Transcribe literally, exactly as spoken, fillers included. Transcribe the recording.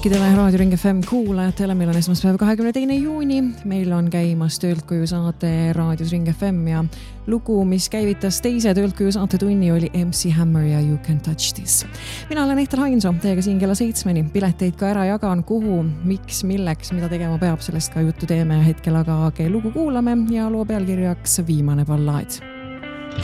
kõikidele Raadio Ring F M kuulajatele, meil on esmaspäev kahekümne teine juuni, meil on käimas töölt koju saate Raadios Ring F M ja lugu, mis käivitas teise töölt koju saate tunni, oli M C Hammer ja You Can Touch This. Mina olen Ehter Hainsoo, teiega siin kella seitsmeni, pileteid ka ära jagan, kuhu, miks, milleks, mida tegema peab, sellest ka juttu teeme hetkel, aga lugu kuulame ja loo pealkirjaks Viimane ballaad.